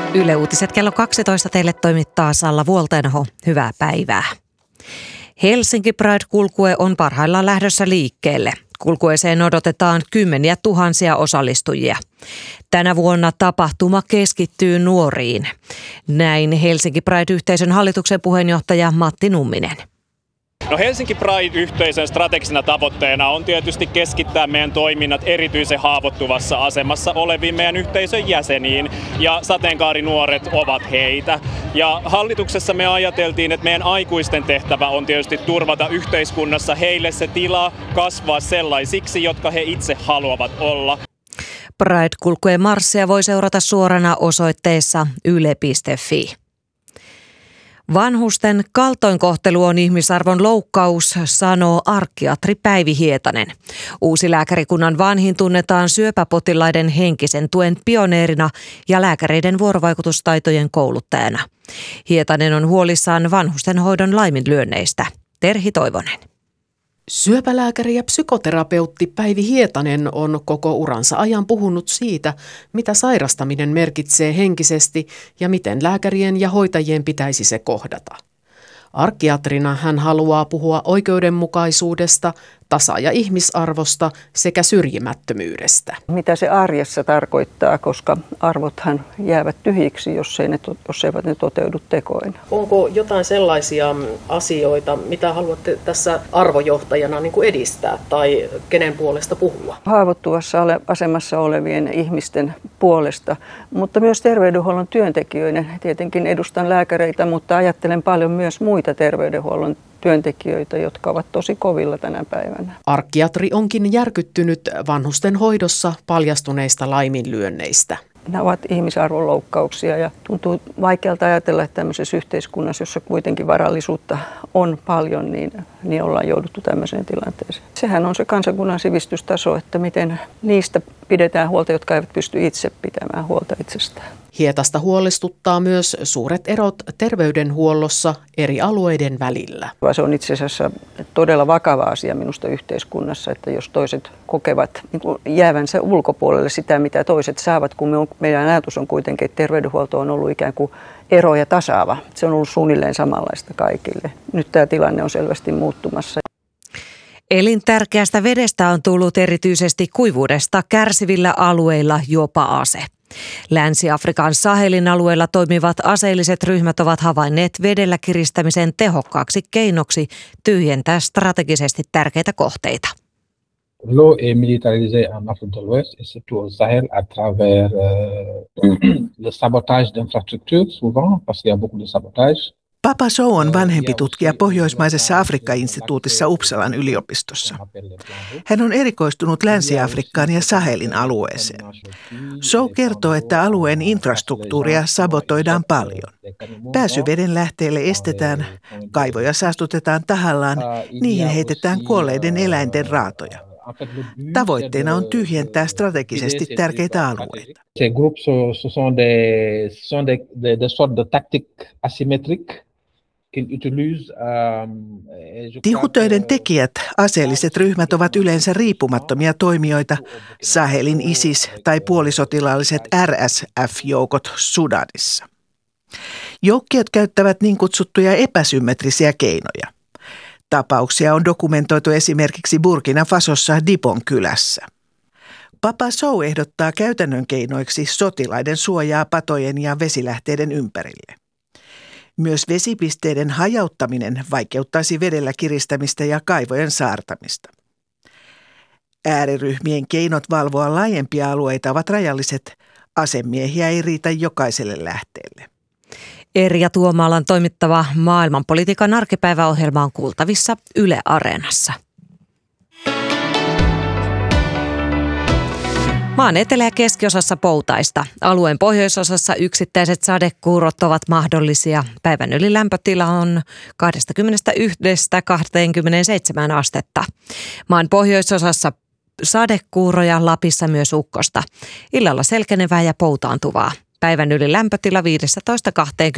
Yle Uutiset kello 12 teille toimittaa Salla Vuoltenho. Hyvää päivää. Helsinki Pride-kulkue on parhaillaan lähdössä liikkeelle. Kulkueeseen odotetaan kymmeniä tuhansia osallistujia. Tänä vuonna tapahtuma keskittyy nuoriin. Näin Helsinki Pride-yhteisön hallituksen puheenjohtaja Matti Numminen. No Helsinki Pride-yhteisön strategisena tavoitteena on tietysti keskittää meidän toiminnat erityisen haavoittuvassa asemassa oleviin meidän yhteisön jäseniin, ja sateenkaarinuoret ovat heitä. Ja hallituksessa me ajateltiin, että meidän aikuisten tehtävä on tietysti turvata yhteiskunnassa heille se tila kasvaa sellaisiksi, jotka he itse haluavat olla. Pride-kulkueen marssia voi seurata suorana osoitteessa yle.fi. Vanhusten kaltoinkohtelu on ihmisarvon loukkaus, sanoo arkkiatri Päivi Hietanen. Uusi lääkärikunnan vanhin tunnetaan syöpäpotilaiden henkisen tuen pioneerina ja lääkäreiden vuorovaikutustaitojen kouluttajana. Hietanen on huolissaan vanhustenhoidon laiminlyönneistä. Terhi Toivonen. Syöpälääkäri ja psykoterapeutti Päivi Hietanen on koko uransa ajan puhunut siitä, mitä sairastaminen merkitsee henkisesti ja miten lääkärien ja hoitajien pitäisi se kohdata. Arkkiatrina hän haluaa puhua oikeudenmukaisuudesta, tasa- ja ihmisarvosta sekä syrjimättömyydestä. Mitä se arjessa tarkoittaa, koska arvothan jäävät tyhjiksi, jos eivät ne toteudu tekoina. Onko jotain sellaisia asioita, mitä haluatte tässä arvojohtajana edistää tai kenen puolesta puhua? Haavoittuvassa asemassa olevien ihmisten puolesta, mutta myös terveydenhuollon työntekijöiden. Tietenkin edustan lääkäreitä, mutta ajattelen paljon myös muita terveydenhuollon työntekijöitä, jotka ovat tosi kovilla tänä päivänä. Arkkiatri onkin järkyttynyt vanhusten hoidossa paljastuneista laiminlyönneistä. Nämä ovat ihmisarvon loukkauksia ja tuntuu vaikealta ajatella, että tämmöisessä yhteiskunnassa, jossa kuitenkin varallisuutta on paljon, niin ollaan jouduttu tämmöiseen tilanteeseen. Sehän on se kansakunnan sivistystaso, että miten niistä pidetään huolta, jotka eivät pysty itse pitämään huolta itsestään. Hietasta huolestuttaa myös suuret erot terveydenhuollossa eri alueiden välillä. Se on itse asiassa todella vakava asia minusta yhteiskunnassa, että jos toiset kokevat jäävänsä ulkopuolelle sitä, mitä toiset saavat, kun meidän ajatus on kuitenkin, että terveydenhuolto on ollut ikään kuin eroja tasaava. Se on ollut suunnilleen samanlaista kaikille. Nyt tämä tilanne on selvästi muuttumassa. Elintärkeästä vedestä on tullut erityisesti kuivuudesta kärsivillä alueilla jopa ase. Länsi-Afrikan Sahelin alueella toimivat aseelliset ryhmät ovat havainneet vedellä kiristämisen tehokkaaksi keinoksi tyhjentää strategisesti tärkeitä kohteita. L'eau est militarisée en Afrique de l'Ouest et surtout au Sahel à travers le sabotage d'infrastructures souvent parce qu'il y a beaucoup de sabotage. Papa Sow on vanhempi tutkija Pohjoismaisessa Afrikka-instituutissa Uppsalan yliopistossa. Hän on erikoistunut Länsi-Afrikkaan ja Sahelin alueeseen. Sow kertoo, että alueen infrastruktuuria sabotoidaan paljon. Pääsy veden lähteelle estetään, kaivoja saastutetaan tahallaan, niihin heitetään kuolleiden eläinten raatoja. Tavoitteena on tyhjentää strategisesti tärkeitä alueita. Ces groupes sont des sortes de tactiques asymétriques. Tihutöiden tekijät, aseelliset ryhmät, ovat yleensä riippumattomia toimijoita, Sahelin ISIS tai puolisotilaalliset RSF-joukot Sudanissa. Joukkiot käyttävät niin kutsuttuja epäsymmetrisiä keinoja. Tapauksia on dokumentoitu esimerkiksi Burkina Fasossa Dipon kylässä. Papa Sow ehdottaa käytännön keinoiksi sotilaiden suojaa patojen ja vesilähteiden ympärille. Myös vesipisteiden hajauttaminen vaikeuttaisi vedellä kiristämistä ja kaivojen saartamista. Ääriryhmien keinot valvoa laajempia alueita ovat rajalliset. Asemiehiä ei riitä jokaiselle lähteelle. Erja Tuomaalan toimittava maailmanpolitiikan arkipäiväohjelma on kuultavissa Yle Areenassa. Maan etelä- ja keskiosassa poutaista. Alueen pohjoisosassa yksittäiset sadekuurot ovat mahdollisia. Päivän ylilämpötila on 21–27 astetta. Maan pohjoisosassa sadekuuroja, Lapissa myös ukkosta. Illalla selkenevää ja poutaantuvaa. Päivän ylilämpötila 15–20